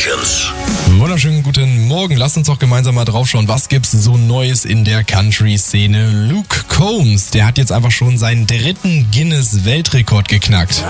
Legends. Wunderschönen guten Morgen. Lasst uns doch gemeinsam mal draufschauen, was gibt's so Neues in der Country-Szene. Luke Combs, der hat jetzt einfach schon seinen 3. Guinness-Weltrekord geknackt.